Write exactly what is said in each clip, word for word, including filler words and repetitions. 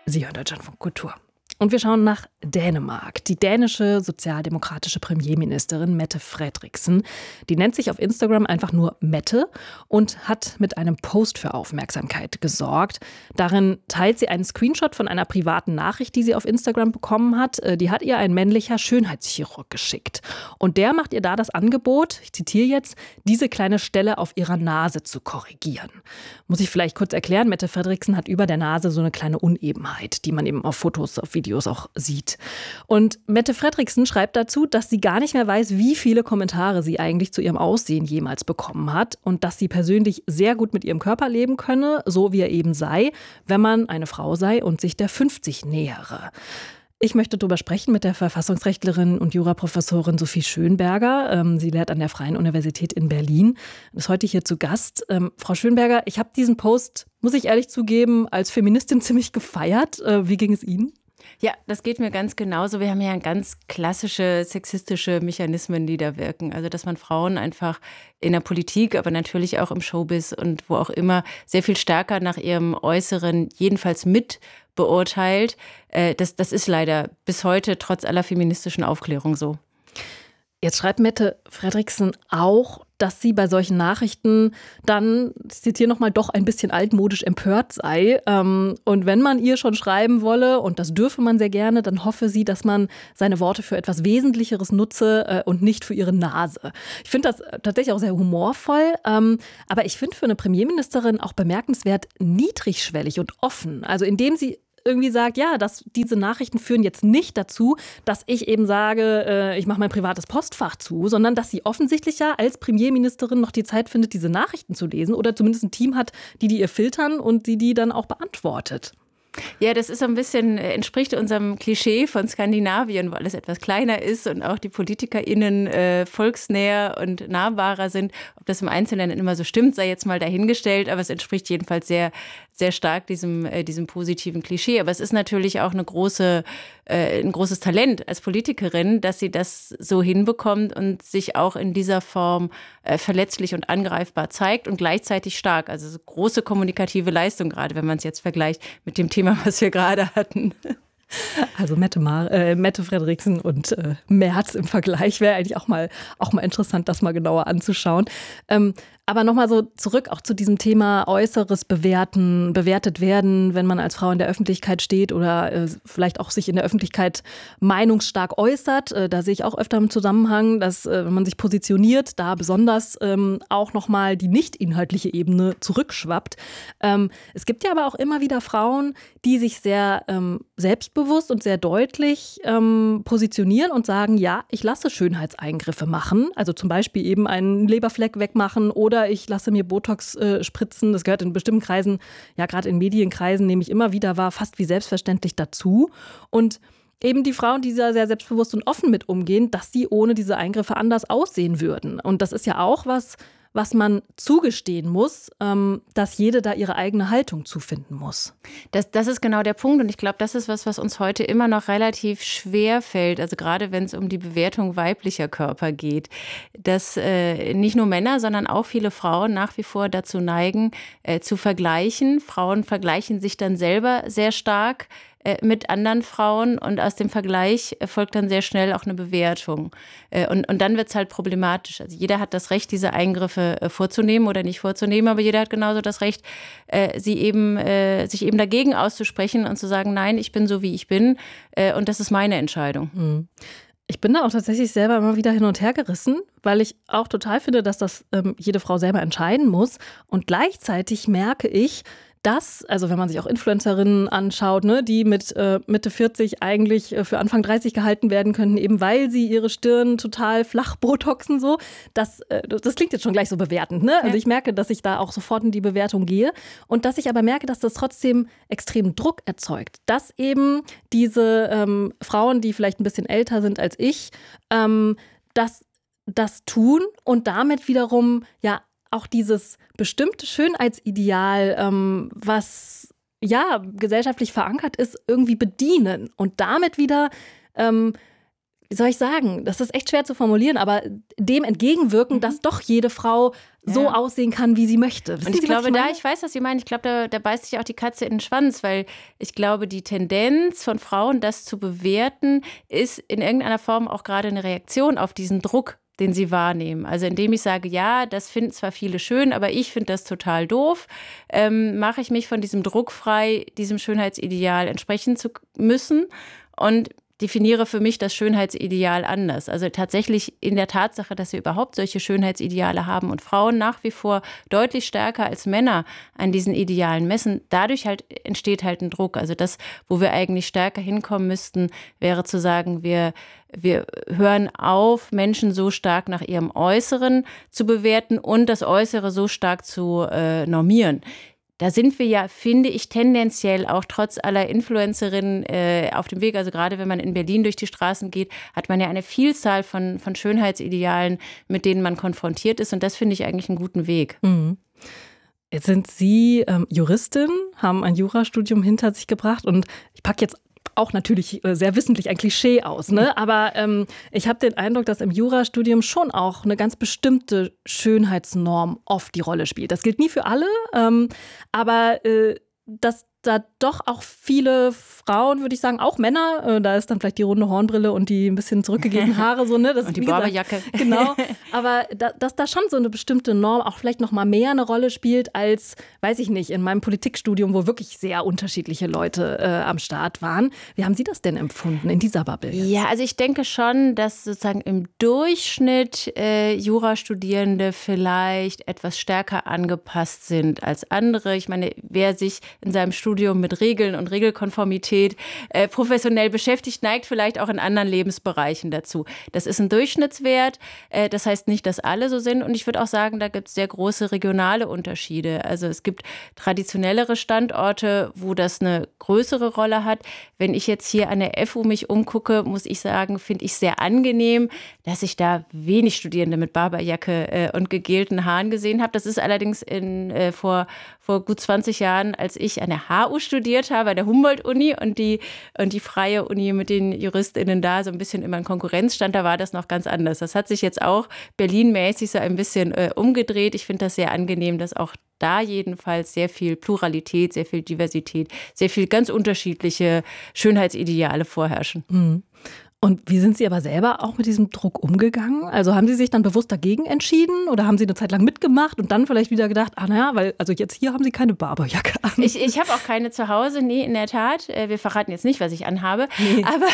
Sie hören Deutschlandfunk Kultur. Und wir schauen nach Dänemark. Die dänische sozialdemokratische Premierministerin Mette Frederiksen, die nennt sich auf Instagram einfach nur Mette und hat mit einem Post für Aufmerksamkeit gesorgt. Darin teilt sie einen Screenshot von einer privaten Nachricht, die sie auf Instagram bekommen hat. Die hat ihr ein männlicher Schönheitschirurg geschickt. Und der macht ihr da das Angebot, ich zitiere jetzt, diese kleine Stelle auf ihrer Nase zu korrigieren. Muss ich vielleicht kurz erklären, Mette Frederiksen hat über der Nase so eine kleine Unebenheit, die man eben auf Fotos, auf Videos auch sieht. Und Mette Frederiksen schreibt dazu, dass sie gar nicht mehr weiß, wie viele Kommentare sie eigentlich zu ihrem Aussehen jemals bekommen hat und dass sie persönlich sehr gut mit ihrem Körper leben könne, so wie er eben sei, wenn man eine Frau sei und sich der fünfzig nähere. Ich möchte darüber sprechen mit der Verfassungsrechtlerin und Juraprofessorin Sophie Schönberger. Sie lehrt an der Freien Universität in Berlin, ist heute hier zu Gast. Ähm, Frau Schönberger, ich habe diesen Post, muss ich ehrlich zugeben, als Feministin ziemlich gefeiert. Äh, wie ging es Ihnen? Ja, das geht mir ganz genauso. Wir haben ja ganz klassische sexistische Mechanismen, die da wirken. Also, dass man Frauen einfach in der Politik, aber natürlich auch im Showbiz und wo auch immer sehr viel stärker nach ihrem Äußeren jedenfalls mit beurteilt. Das, das ist leider bis heute trotz aller feministischen Aufklärung so. Jetzt schreibt Mette Frederiksen auch, dass sie bei solchen Nachrichten dann, ich zitiere nochmal, doch ein bisschen altmodisch empört sei. Und wenn man ihr schon schreiben wolle, und das dürfe man sehr gerne, dann hoffe sie, dass man seine Worte für etwas Wesentlicheres nutze und nicht für ihre Nase. Ich finde das tatsächlich auch sehr humorvoll, aber ich finde für eine Premierministerin auch bemerkenswert niedrigschwellig und offen. Also indem sie irgendwie sagt, ja, dass diese Nachrichten führen jetzt nicht dazu, dass ich eben sage, äh, ich mache mein privates Postfach zu, sondern dass sie offensichtlich ja als Premierministerin noch die Zeit findet, diese Nachrichten zu lesen oder zumindest ein Team hat, die die ihr filtern und die die dann auch beantwortet. Ja, das ist so ein bisschen, entspricht unserem Klischee von Skandinavien, wo alles etwas kleiner ist und auch die PolitikerInnen äh, volksnäher und nahbarer sind. Ob das im Einzelnen immer so stimmt, sei jetzt mal dahingestellt, aber es entspricht jedenfalls sehr, sehr stark diesem, äh, diesem positiven Klischee. Aber es ist natürlich auch eine große, äh, ein großes Talent als Politikerin, dass sie das so hinbekommt und sich auch in dieser Form äh, verletzlich und angreifbar zeigt und gleichzeitig stark. Also so große kommunikative Leistung, gerade wenn man es jetzt vergleicht mit dem Thema, was wir gerade hatten. Also Mette, Mar- äh, Mette Frederiksen und äh, Merz im Vergleich wäre eigentlich auch mal, auch mal interessant, das mal genauer anzuschauen. Ähm, aber nochmal so zurück auch zu diesem Thema Äußeres bewerten, bewertet werden, wenn man als Frau in der Öffentlichkeit steht oder äh, vielleicht auch sich in der Öffentlichkeit meinungsstark äußert. Äh, da sehe ich auch öfter im Zusammenhang, dass äh, wenn man sich positioniert, da besonders ähm, auch nochmal die nicht inhaltliche Ebene zurückschwappt. Ähm, es gibt ja aber auch immer wieder Frauen, die sich sehr ähm, selbstbewusst und sehr deutlich ähm, positionieren und sagen, ja, ich lasse Schönheitseingriffe machen. Also zum Beispiel eben einen Leberfleck wegmachen oder ich lasse mir Botox äh, spritzen. Das gehört in bestimmten Kreisen, ja gerade in Medienkreisen, nehme ich immer wieder wahr, fast wie selbstverständlich dazu. Und eben die Frauen, die da sehr selbstbewusst und offen mit umgehen, dass sie ohne diese Eingriffe anders aussehen würden. Und das ist ja auch was, was man zugestehen muss, ähm, dass jede da ihre eigene Haltung zufinden muss. Das, das ist genau der Punkt und ich glaube, das ist was, was uns heute immer noch relativ schwer fällt, also gerade wenn es um die Bewertung weiblicher Körper geht, dass äh, nicht nur Männer, sondern auch viele Frauen nach wie vor dazu neigen, äh, zu vergleichen. Frauen vergleichen sich dann selber sehr stark mit anderen Frauen und aus dem Vergleich folgt dann sehr schnell auch eine Bewertung. Und, und dann wird es halt problematisch. Also jeder hat das Recht, diese Eingriffe vorzunehmen oder nicht vorzunehmen, aber jeder hat genauso das Recht, sie eben, sich eben dagegen auszusprechen und zu sagen, nein, ich bin so, wie ich bin und das ist meine Entscheidung. Mhm. Ich bin da auch tatsächlich selber immer wieder hin und her gerissen, weil ich auch total finde, dass das ähm, jede Frau selber entscheiden muss. Und gleichzeitig merke ich, dass, also wenn man sich auch Influencerinnen anschaut, ne, die mit äh, Mitte vierzig eigentlich äh, für Anfang dreißig gehalten werden könnten, eben weil sie ihre Stirn total flach botoxen so, das, äh, das klingt jetzt schon gleich so bewertend. Ne? Also ich merke, dass ich da auch sofort in die Bewertung gehe und dass ich aber merke, dass das trotzdem extrem Druck erzeugt. Dass eben diese ähm, Frauen, die vielleicht ein bisschen älter sind als ich, ähm, das, das tun und damit wiederum ja auch dieses bestimmte Schönheitsideal, ähm, was ja gesellschaftlich verankert ist, irgendwie bedienen und damit wieder, ähm, wie soll ich sagen, das ist echt schwer zu formulieren, aber dem entgegenwirken, mhm. dass doch jede Frau so ja. aussehen kann, wie sie möchte. Wissen Und ich Sie, glaube, ich da, ich weiß, was Sie meinen, ich glaube, da, da beißt sich auch die Katze in den Schwanz, weil ich glaube, die Tendenz von Frauen, das zu bewerten, ist in irgendeiner Form auch gerade eine Reaktion auf diesen Druck, den sie wahrnehmen. Also indem ich sage, ja, das finden zwar viele schön, aber ich finde das total doof, ähm, mache ich mich von diesem Druck frei, diesem Schönheitsideal entsprechen zu müssen und definiere für mich das Schönheitsideal anders. Also tatsächlich in der Tatsache, dass wir überhaupt solche Schönheitsideale haben und Frauen nach wie vor deutlich stärker als Männer an diesen Idealen messen, dadurch halt entsteht halt ein Druck. Also das, wo wir eigentlich stärker hinkommen müssten, wäre zu sagen, wir Wir hören auf, Menschen so stark nach ihrem Äußeren zu bewerten und das Äußere so stark zu äh, normieren. Da sind wir ja, finde ich, tendenziell auch trotz aller Influencerinnen äh, auf dem Weg. Also gerade wenn man in Berlin durch die Straßen geht, hat man ja eine Vielzahl von, von Schönheitsidealen, mit denen man konfrontiert ist. Und das finde ich eigentlich einen guten Weg. Mhm. Jetzt sind Sie ähm, Juristin, haben ein Jurastudium hinter sich gebracht und ich packe jetzt auch natürlich sehr wissentlich ein Klischee aus, ne? Aber ähm, ich habe den Eindruck, dass im Jurastudium schon auch eine ganz bestimmte Schönheitsnorm oft die Rolle spielt. Das gilt nie für alle, ähm, aber äh, dass da doch auch viele Frauen, würde ich sagen, auch Männer, äh, da ist dann vielleicht die runde Hornbrille und die ein bisschen zurückgegebenen Haare so, ne? Das, und die Barberjacke. Genau, aber da, dass da schon so eine bestimmte Norm auch vielleicht noch mal mehr eine Rolle spielt als, weiß ich nicht, in meinem Politikstudium, wo wirklich sehr unterschiedliche Leute äh, am Start waren. Wie haben Sie das denn empfunden in dieser Bubble? Ja, also ich denke schon, dass sozusagen im Durchschnitt äh, Jurastudierende vielleicht etwas stärker angepasst sind als andere. Ich meine, wer sich in seinem Studium mit Regeln und Regelkonformität äh, professionell beschäftigt, neigt vielleicht auch in anderen Lebensbereichen dazu. Das ist ein Durchschnittswert. Äh, das heißt nicht, dass alle so sind. Und ich würde auch sagen, da gibt es sehr große regionale Unterschiede. Also es gibt traditionellere Standorte, wo das eine größere Rolle hat. Wenn ich jetzt hier an der F U mich umgucke, muss ich sagen, finde ich sehr angenehm, dass ich da wenig Studierende mit Barberjacke äh, und gegelten Haaren gesehen habe. Das ist allerdings in, äh, vor, vor gut zwanzig Jahren, als ich an der H U studiert habe, an der Humboldt-Uni und die, und die freie Uni mit den JuristInnen da so ein bisschen immer in Konkurrenz stand, da war das noch ganz anders. Das hat sich jetzt auch Berlin-mäßig so ein bisschen äh, umgedreht. Ich finde das sehr angenehm, dass auch da jedenfalls sehr viel Pluralität, sehr viel Diversität, sehr viel ganz unterschiedliche Schönheitsideale vorherrschen. Mhm. Und wie sind Sie aber selber auch mit diesem Druck umgegangen? Also haben Sie sich dann bewusst dagegen entschieden oder haben Sie eine Zeit lang mitgemacht und dann vielleicht wieder gedacht, ah naja, weil also jetzt hier haben Sie keine Barberjacke an. Ich, ich habe auch keine zu Hause, nee, in der Tat. Wir verraten jetzt nicht, was ich anhabe. Nee. Aber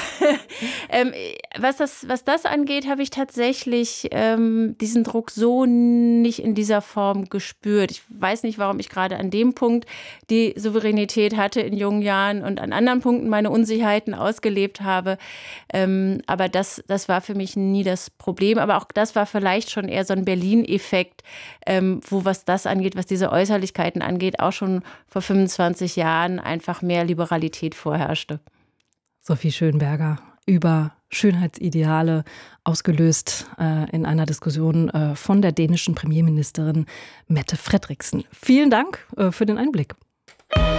ähm, was, das, was das angeht, habe ich tatsächlich ähm, diesen Druck so nicht in dieser Form gespürt. Ich weiß nicht, warum ich gerade an dem Punkt die Souveränität hatte in jungen Jahren und an anderen Punkten meine Unsicherheiten ausgelebt habe. Ähm, aber das, das war für mich nie das Problem. Aber auch das war vielleicht schon eher so ein Berlin-Effekt, ähm, wo was das angeht, was diese Äußerlichkeiten angeht, auch schon vor fünfundzwanzig Jahren einfach mehr Liberalität vorherrschte. Sophie Schönberger über Schönheitsideale, ausgelöst äh, in einer Diskussion äh, von der dänischen Premierministerin Mette Frederiksen. Vielen Dank äh, für den Einblick.